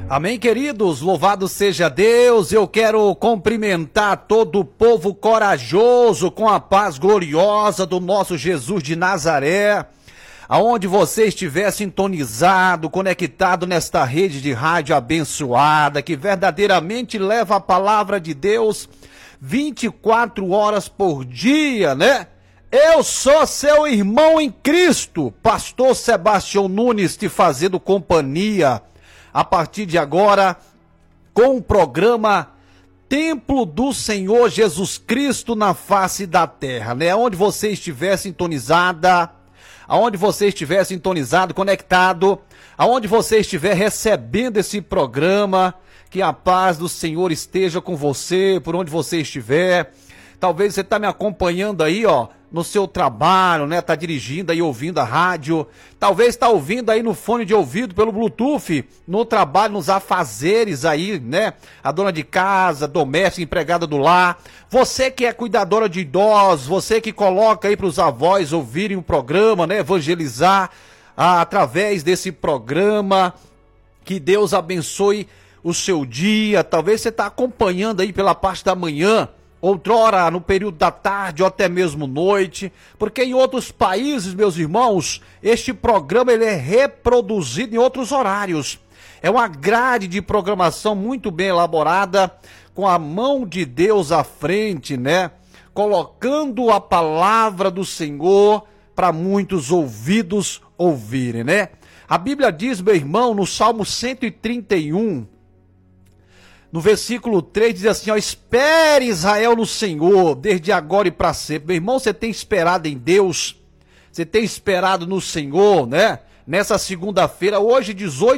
Amém, queridos? Louvado seja Deus. Eu quero cumprimentar todo o povo corajoso com a paz gloriosa do nosso Jesus de Nazaré. Aonde você estiver sintonizado, conectado nesta rede de rádio abençoada, que verdadeiramente leva a palavra de Deus 24 horas por dia, né? Eu sou seu irmão em Cristo, pastor Sebastião Nunes, te fazendo companhia a partir de agora com o programa Templo do Senhor Jesus Cristo na face da terra, né? Onde você estiver sintonizada, aonde você estiver sintonizado, conectado, aonde você estiver recebendo esse programa, que a paz do Senhor esteja com você, por onde você estiver. Talvez você está me acompanhando aí, ó, no seu trabalho, né? Tá dirigindo aí, ouvindo a rádio. Talvez está ouvindo aí no fone de ouvido, pelo Bluetooth, no trabalho, nos afazeres aí, né? A dona de casa, doméstica, empregada do lar. Você que é cuidadora de idosos, você que coloca aí para os avós ouvirem o programa, né? Evangelizar através desse programa. Que Deus abençoe o seu dia. Talvez você está acompanhando aí pela parte da manhã, outrora no período da tarde ou até mesmo noite, porque em outros países, meus irmãos, este programa ele é reproduzido em outros horários. É uma grade de programação muito bem elaborada, com a mão de Deus à frente, né? Colocando a palavra do Senhor para muitos ouvidos ouvirem, né? A Bíblia diz, meu irmão, no Salmo 131, no versículo 3, diz assim, ó, espere Israel no Senhor, desde agora e para sempre. Meu irmão, você tem esperado em Deus, você tem esperado no Senhor, né? Nessa segunda-feira, hoje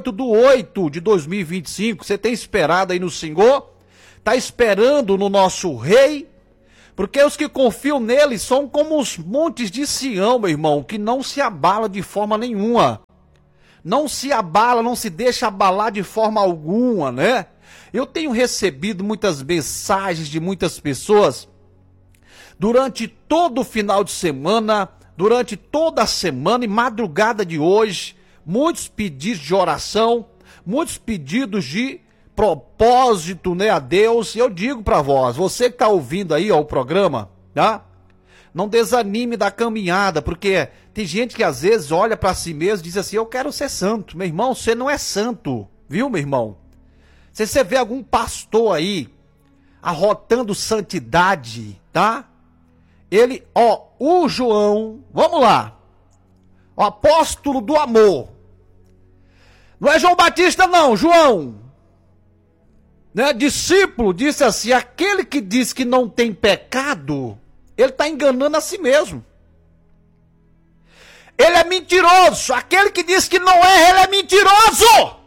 18/8/2025, você tem esperado aí no Senhor? Tá esperando no nosso Rei? Porque os que confiam nele são como os montes de Sião, meu irmão, que não se abala de forma nenhuma. Não se abala, não se deixa abalar de forma alguma, né? Eu tenho recebido muitas mensagens de muitas pessoas durante todo o final de semana, durante toda a semana e madrugada de hoje, muitos pedidos de oração, muitos pedidos de propósito, né, a Deus. Eu digo para vós, você que está ouvindo aí, ó, o programa, tá? Não desanime da caminhada, porque tem gente que às vezes olha para si mesmo e diz assim, eu quero ser santo. Meu irmão, você não é santo, viu, meu irmão? Se você vê algum pastor aí arrotando santidade, tá? Ele, ó, o João, vamos lá, o apóstolo do amor. Não é João Batista não, João, né? Discípulo, disse assim, aquele que diz que não tem pecado, ele está enganando a si mesmo. Ele é mentiroso, aquele que diz que não é, ele é mentiroso.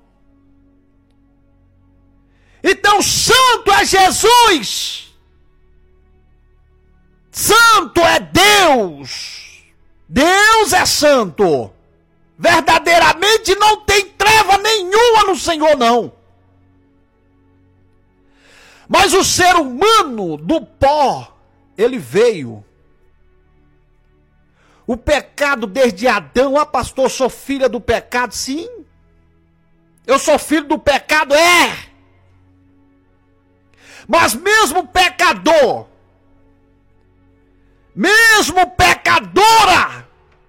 Então, santo é Jesus, santo é Deus, Deus é santo, verdadeiramente não tem treva nenhuma no Senhor, não. Mas o ser humano do pó, ele veio. O pecado desde Adão, pastor, sou filha do pecado, sim. Eu sou filho do pecado, é. Mas mesmo pecador, mesmo pecadora,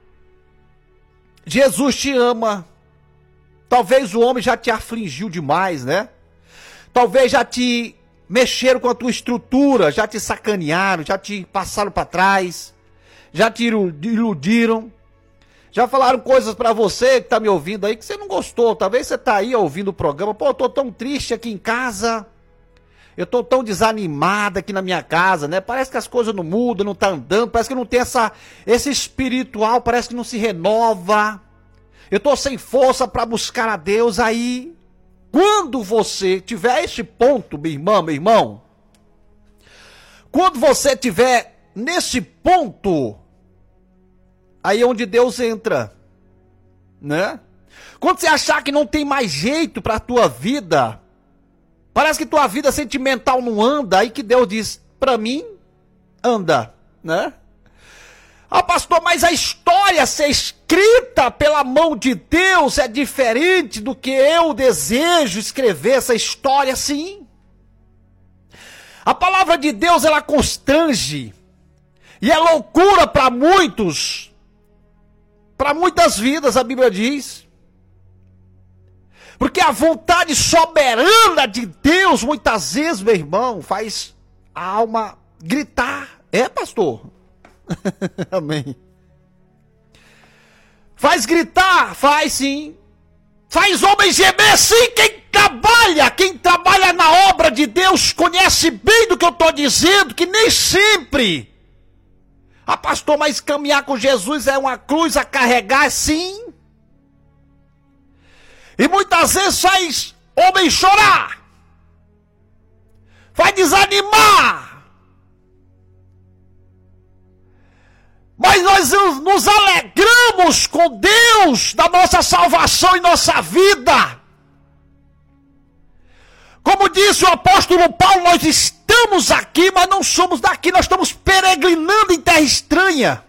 Jesus te ama. Talvez o homem já te afligiu demais, né? Talvez já te mexeram com a tua estrutura, já te sacanearam, já te passaram para trás, já te iludiram, já falaram coisas para você que tá me ouvindo aí que você não gostou. Talvez você tá aí ouvindo o programa, pô, eu tô tão triste aqui em casa. Eu tô tão desanimada aqui na minha casa, né? Parece que as coisas não mudam, não tá andando, parece que não tem esse espiritual, parece que não se renova. Eu tô sem força para buscar a Deus. Aí, quando você tiver esse ponto, minha irmã, meu irmão, quando você tiver nesse ponto, aí é onde Deus entra, né? Quando você achar que não tem mais jeito para a tua vida, parece que tua vida sentimental não anda, aí que Deus diz, para mim, anda, né? Pastor, mas a história ser escrita pela mão de Deus é diferente do que eu desejo escrever essa história, sim. A palavra de Deus, ela constrange. E é loucura para muitos. Para muitas vidas, a Bíblia diz. Porque a vontade soberana de Deus, muitas vezes, meu irmão, faz a alma gritar. É, pastor? Amém. Faz gritar, faz sim. Faz homem gemer sim. Quem trabalha na obra de Deus conhece bem do que eu estou dizendo, que nem sempre. Pastor, mas caminhar com Jesus é uma cruz a carregar, sim. E muitas vezes faz homem chorar. Faz desanimar. Mas nós nos alegramos com Deus da nossa salvação em nossa vida. Como disse o apóstolo Paulo, nós estamos aqui, mas não somos daqui, nós estamos peregrinando em terra estranha.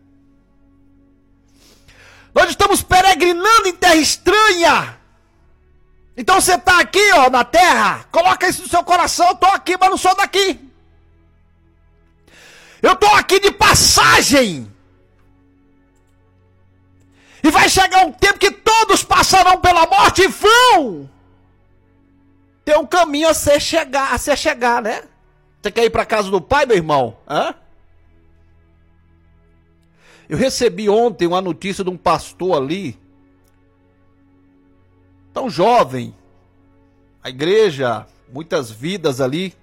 Nós estamos peregrinando em terra estranha. Então você está aqui, ó, na terra, coloca isso no seu coração, eu estou aqui, mas não sou daqui. Eu estou aqui de passagem. E vai chegar um tempo que todos passarão pela morte e vão ter um caminho a se chegar, né? Você quer ir para a casa do pai, meu irmão? Hã? Eu recebi ontem uma notícia de um pastor ali, tão jovem, a igreja, muitas vidas ali,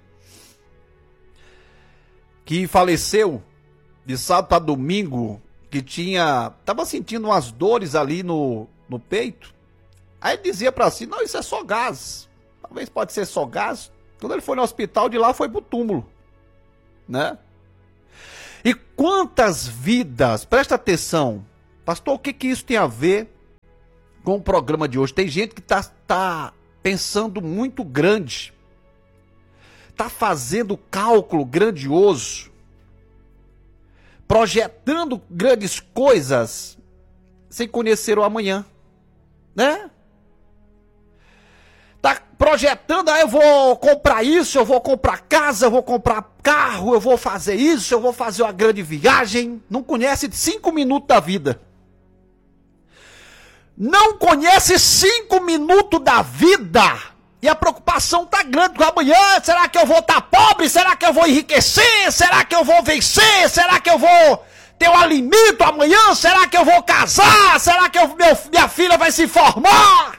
que faleceu de sábado para domingo, que estava sentindo umas dores ali no peito. Aí ele dizia para si, não, isso é só gás. Talvez pode ser só gás. Quando ele foi no hospital, de lá foi pro túmulo, né? E quantas vidas, presta atenção, pastor, o que isso tem a ver com o programa de hoje? Tem gente que tá pensando muito grande, tá fazendo cálculo grandioso, projetando grandes coisas, sem conhecer o amanhã, né? Tá projetando, eu vou comprar isso, eu vou comprar casa, eu vou comprar carro, eu vou fazer isso, eu vou fazer uma grande viagem. Não conhece 5 minutos da vida. Não conhece 5 minutos da vida. E a preocupação tá grande com amanhã. Será que eu vou estar pobre? Será que eu vou enriquecer? Será que eu vou vencer? Será que eu vou ter um alimento amanhã? Será que eu vou casar? Será que minha filha vai se formar?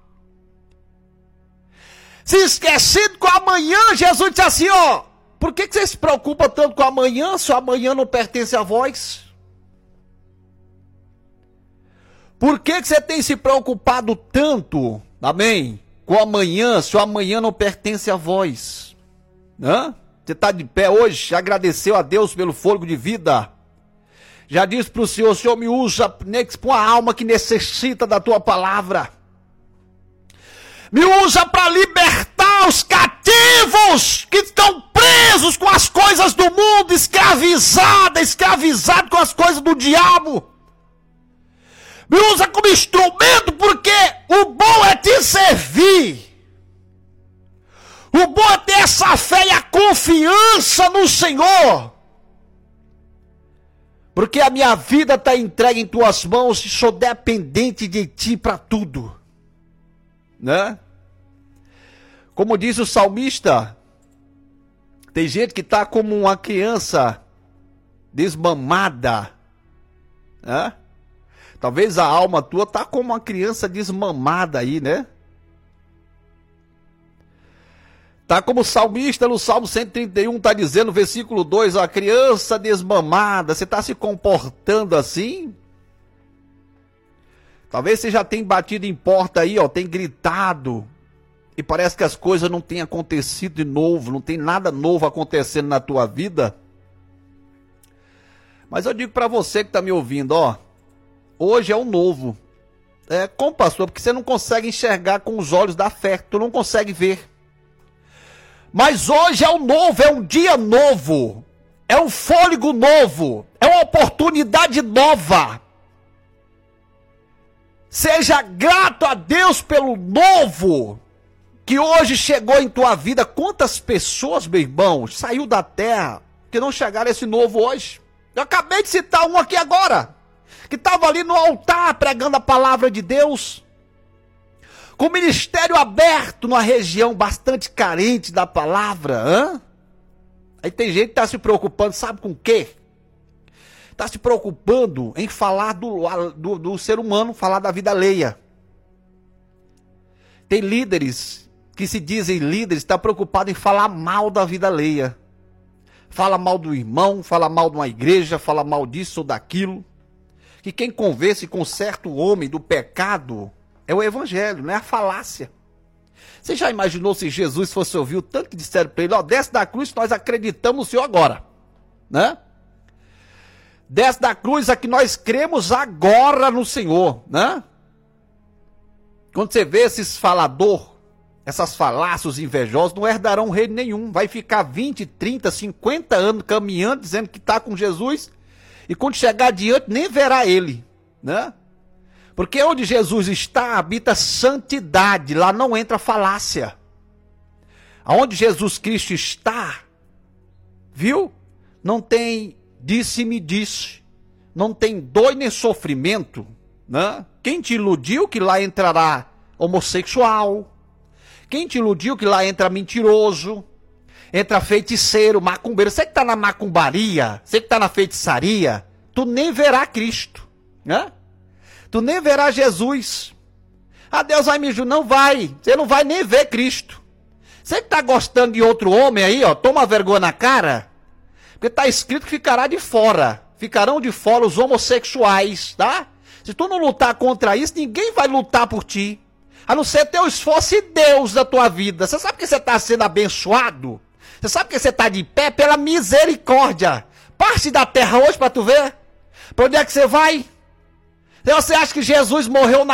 Se esquecendo com amanhã, Jesus disse assim, ó, por que você se preocupa tanto com amanhã, se o amanhã não pertence a vós? Por que você tem se preocupado tanto, amém, com amanhã, se o amanhã não pertence a vós? Hã? Você está de pé hoje, já agradeceu a Deus pelo fôlego de vida? Já disse para o Senhor me usa para uma alma que necessita da tua palavra. Me usa para libertar os cativos que estão presos com as coisas do mundo, escravizado com as coisas do diabo. Me usa como instrumento, porque o bom é te servir. O bom é ter essa fé e a confiança no Senhor. Porque a minha vida está entregue em tuas mãos e sou dependente de ti para tudo. Né? Como diz o salmista, tem gente que está como uma criança desmamada, né? Talvez a alma tua está como uma criança desmamada aí, né? Tá como o salmista no Salmo 131 está dizendo, no versículo 2, a criança desmamada, você está se comportando assim? Talvez você já tenha batido em porta aí, ó, tem gritado. E parece que as coisas não têm acontecido de novo, não tem nada novo acontecendo na tua vida. Mas eu digo para você que está me ouvindo, ó, hoje é o novo. Como pastor, porque você não consegue enxergar com os olhos da fé, tu não consegue ver. Mas hoje é o novo, é um dia novo. é um fôlego novo, é uma oportunidade nova. Seja grato a Deus pelo novo que hoje chegou em tua vida. Quantas pessoas, meu irmão, saiu da terra que não chegaram a esse novo hoje? Eu acabei de citar um aqui agora, que estava ali no altar pregando a palavra de Deus, com o ministério aberto numa região bastante carente da palavra. Aí tem gente que está se preocupando, sabe com o quê? Está se preocupando em falar do ser humano, falar da vida alheia. Tem líderes que se dizem líderes, está preocupado em falar mal da vida alheia. Fala mal do irmão, fala mal de uma igreja, fala mal disso ou daquilo. Que quem convence com certo homem do pecado é o evangelho, não é a falácia. Você já imaginou se Jesus fosse ouvir o tanto que disseram para ele, ó, desce da cruz, nós acreditamos no Senhor agora, né? Desce da cruz, a que nós cremos agora no Senhor, né? Quando você vê esses falador, essas falácios invejosos, não herdarão reino nenhum. Vai ficar 20, 30, 50 anos caminhando, dizendo que está com Jesus, e quando chegar adiante, nem verá ele, né? Porque onde Jesus está, habita santidade, lá não entra falácia. Aonde Jesus Cristo está, viu? Não tem disse-me disse, não tem dor nem sofrimento, né? Quem te iludiu que lá entrará homossexual? Quem te iludiu que lá entra mentiroso? Entra feiticeiro, macumbeiro? Você que está na macumbaria, você que está na feitiçaria, tu nem verá Cristo, né? Tu nem verá Jesus. Ah, Deus vai me ajudar. Não vai. Você não vai nem ver Cristo. Você que está gostando de outro homem aí, ó, toma vergonha na cara. Porque está escrito que ficará de fora. Ficarão de fora os homossexuais, tá? Se tu não lutar contra isso, ninguém vai lutar por ti. A não ser teu esforço e Deus da tua vida. Você sabe que você está sendo abençoado? Você sabe que você está de pé pela misericórdia. Parte da terra hoje para tu ver. Para onde é que você vai? Você acha que Jesus morreu na